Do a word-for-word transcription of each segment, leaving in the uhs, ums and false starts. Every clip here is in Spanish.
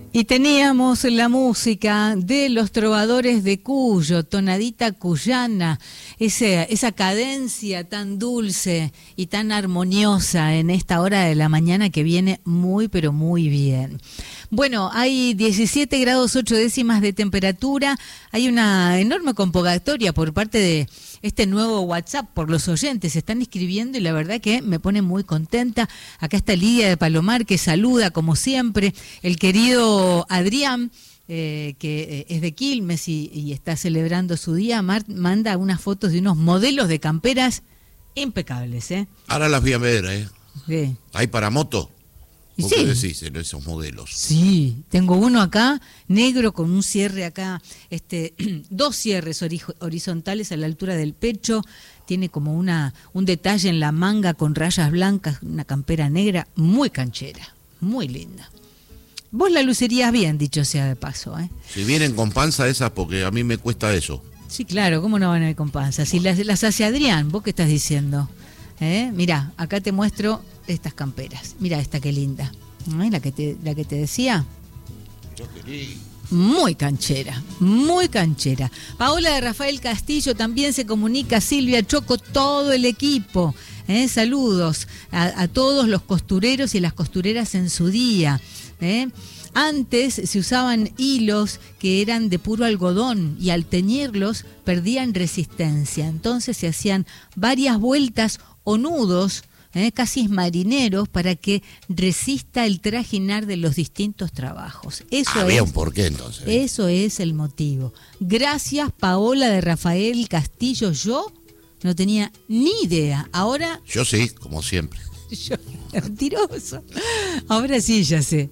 Y teníamos la música de los trovadores de Cuyo, tonadita cuyana, ese, esa cadencia tan dulce y tan armoniosa en esta hora de la mañana que viene muy pero muy bien. Bueno, hay diecisiete grados ocho décimas de temperatura, hay una enorme convocatoria por parte de este nuevo WhatsApp por los oyentes, se están escribiendo y la verdad que me pone muy contenta. Acá está Lidia de Palomar que saluda como siempre, el querido Adrián, eh, que es de Quilmes y, y está celebrando su día, Mar, manda unas fotos de unos modelos de camperas impecables, ¿eh? Ahora las voy a ver, ¿eh? Sí. ¿Hay para moto? Y ¿Vos sí. qué decís en esos modelos? Sí, tengo uno acá, negro, con un cierre acá, este, dos cierres ori- horizontales a la altura del pecho, tiene como una un detalle en la manga con rayas blancas, una campera negra, muy canchera, muy linda. Vos la lucerías bien, dicho sea de paso, ¿eh? Si vienen con panza esas, porque a mí me cuesta eso. Sí, claro, ¿cómo no van a ir con panza? Si las, las hace Adrián, ¿vos qué estás diciendo? ¿Eh? Mirá, acá te muestro estas camperas. Mirá esta qué linda. ¿Eh? La que te, la que te decía. Yo quería. Muy canchera, muy canchera. Paola de Rafael Castillo también se comunica, Silvia Choco, todo el equipo. ¿Eh? Saludos a, a todos los costureros y las costureras en su día. ¿Eh? Antes se usaban hilos que eran de puro algodón y al teñirlos perdían resistencia. Entonces se hacían varias vueltas o nudos, eh, casi marineros, para que resista el trajinar de los distintos trabajos. Eso Había es, un porqué entonces. Eso es el motivo. Gracias, Paola de Rafael Castillo. Yo no tenía ni idea. Ahora... Yo sí, como siempre. Yo, mentiroso. Ahora sí ya sé.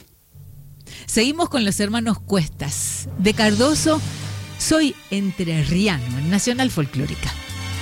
Seguimos con los hermanos Cuestas. De Cardoso, soy entrerriano en Nacional Folclórica.